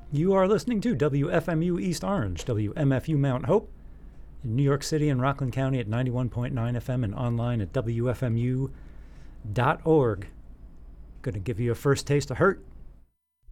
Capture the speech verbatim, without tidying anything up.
You are listening to W F M U East Orange, W M F U Mount Hope, in New York City and Rockland County at ninety-one point nine F M and online at W F M U dot org. Going to give you a first taste of hurt